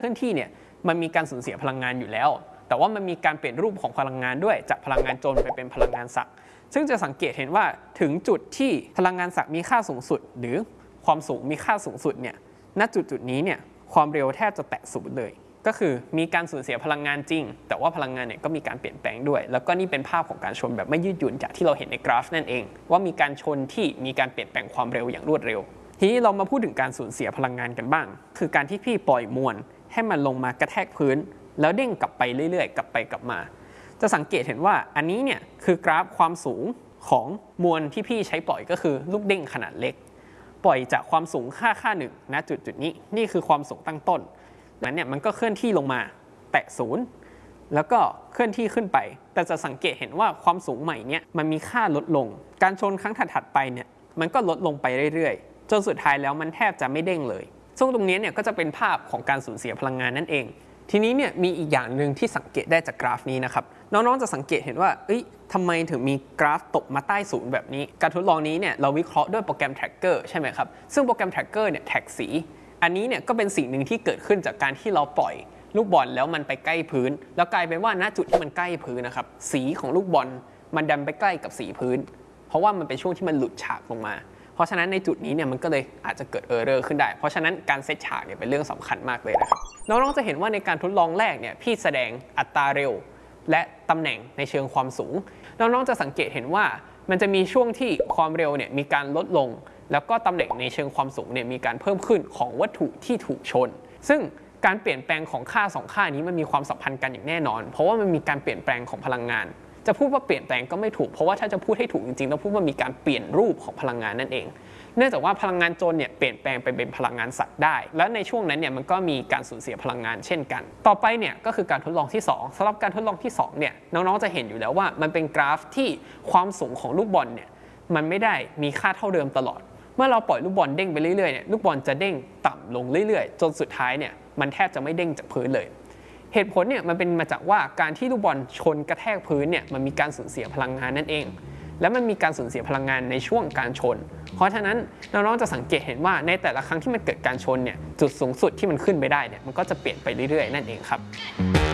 เคลื่อนที่เนี่ยมันมีการสูญเสียพลังงานอยู่แล้วแต่ว่ามันมีการเปลี่ยนรูปของพลังงานด้วยจากพลังงานจนไปเป็นพลังงานศักย์ซึ่งจะสังเกตเห็นว่าถึงจุดที่พลังงานศักย์มีค่าสูงสุดหรือความสูงมีค่าสูงสุดเนี่ยณจุดนี้เนี่ยความเร็วแทบจะแตะศูนย์เลยก็คือมีการสูญเสียพลังงานจริงแต่ว่าพลังงานเนี่ยก็มีการเปลี่ยนแปลงด้วยแล้วก็นี่เป็นภาพของการชนแบบไม่ยืดหยุ่นจากที่เราเห็นในกราฟนั่นเองว่ามีการชนที่มีการเปลี่ยนแปลงความเร็วอย่างรวดเร็วทีนี้เรามาพูดถึงการสูญเสียพลังงานกันบ้างคือการที่พี่ปล่อยมวลให้มันลงมากระแทกพื้นแล้วเด้งกลับไปเรื่อยๆกลับไปกลับมาจะสังเกตเห็นว่าอันนี้เนี่ยคือกราฟความสูงของมวลที่พี่ใช้ปล่อยก็คือลูกเด้งขนาดเล็กปล่อยจากความสูงค่าหนึ่งณจุดนี้นี่คือความสูงตั้งต้นนั้นเนี่ยมันก็เคลื่อนที่ลงมาแตะศูนย์แล้วก็เคลื่อนที่ขึ้นไปแต่จะสังเกตเห็นว่าความสูงใหม่เนี่ยมันมีค่าลดลงการชนครั้งถัดไปเนี่ยมันก็ลดลงไปเรื่อยๆจนสุดท้ายแล้วมันแทบจะไม่เด้งเลยซึ่งตรงนี้เนี่ยก็จะเป็นภาพของการสูญเสียพลังงานนั่นเองทีนี้เนี่ยมีอีกอย่างหนึ่งที่สังเกตได้จากกราฟนี้นะครับน้องๆจะสังเกตเห็นว่าทำไมถึงมีกราฟตกมาใต้ศูนย์แบบนี้การทดลองนี้เนี่ยเราวิเคราะห์ด้วยโปรแกรม Tracker ใช่ไหมครับซึ่งโปรแกรม Tracker เนี่ยแท็กสีอันนี้เนี่ยก็เป็นสิ่งหนึ่งที่เกิดขึ้นจากการที่เราปล่อยลูกบอลแล้วมันไปใกล้พื้นแล้วกลายเป็นว่าณจุดที่มันใกล้พื้นนะครับสีของลูกบอลมันดันไปใกล้กับสีพื้นเพราะว่ามันเป็นช่วงที่มันหลุดฉากลงมาเพราะฉะนั้นในจุดนี้เนี่ยมันก็เลยอาจจะเกิดเออร์เรอร์ขึ้นได้เพราะฉะนั้นการเซตฉากเนี่ยเป็นเรื่องสำคัญมากเลยนะครับน้องๆจะเห็นว่าในการทดลองแรกเนี่ยพี่แสดงอัตราเร็วและตำแหน่งในเชิงความสูงน้องๆจะสังเกตเห็นว่ามันจะมีช่วงที่ความเร็วเนี่ยมีการลดลงแล้วก็ตำแหน่งในเชิงความสูงเนี่ยมีการเพิ่มขึ้นของวัตถุที่ถูกชนซึ่งการเปลี่ยนแปลงของค่า2ค่านี้มันมีความสัมพันธ์กันอย่างแน่นอนเพราะว่ามันมีการเปลี่ยนแปลงของพลังงานจะพูดว่าเปลี่ยนแปลงก็ไม่ถูกเพราะว่าถ้าจะพูดให้ถูกจริงๆต้องพูดว่ามีการเปลี่ยนรูปของพลังงานนั่นเองเนื่องจากว่าพลังงานจนเนี่ยเปลี่ยนแปลงไปเป็นพลังงานศักย์ได้และในช่วงนั้นเนี่ยมันก็มีการสูญเสียพลังงานเช่นกันต่อไปเนี่ยก็คือการทดลองที่2สำหรับการทดลองที่2เนี่ยน้องๆจะเห็นอยู่แล้วว่ามันเป็นกราฟที่ความสูงของลูกบอลเนี่ยมันไม่ได้มีค่าเท่าเดิมตลอดเมื่อเราปล่อยลูกบอลเด้งไปเรื่อยๆเนี่ยลูกบอลจะเด้งต่ำลงเรื่อยๆจนสุดท้ายเนี่ยมันแทบจะไม่เด้งจากพื้นเลยเหตุผลเนี่ยมันเป็นมาจากว่าการที่ลูกบอลชนกระแทกพื้นเนี่ยมันมีการสูญเสียพลังงานนั่นเองและมันมีการสูญเสียพลังงานในช่วงการชนเพราะฉะนั้นน้องๆจะสังเกตเห็นว่าในแต่ละครั้งที่มันเกิดการชนเนี่ยจุดสูงสุดที่มันขึ้นไปได้เนี่ยมันก็จะเปลี่ยนไปเรื่อยๆนั่นเองครับ